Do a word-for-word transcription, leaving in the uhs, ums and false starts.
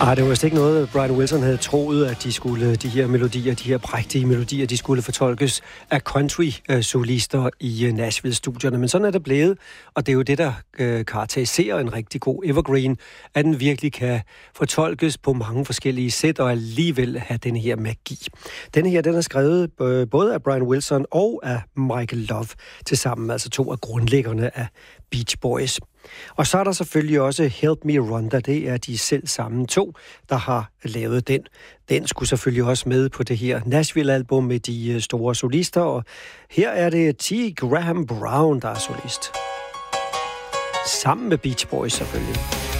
Ah, det var vist ikke noget, Brian Wilson havde troet, at de skulle, de her melodier, de her prægtige melodier, de skulle fortolkes af country-solister i Nashville-studierne. Men sådan er det blevet, og det er jo det, der øh, karakteriserer en rigtig god evergreen, at den virkelig kan fortolkes på mange forskellige sæt, og alligevel have den her magi. Den her, den er skrevet øh, både af Brian Wilson og af Michael Love til sammen, altså to af grundlæggerne af Beach Boys. Og så er der selvfølgelig også Help Me Rhonda, det er de selv samme to, der har lavet den. Den skulle selvfølgelig også med på det her Nashville-album med de store solister, og her er det T. Graham Brown, der er solist. Sammen med Beach Boys selvfølgelig.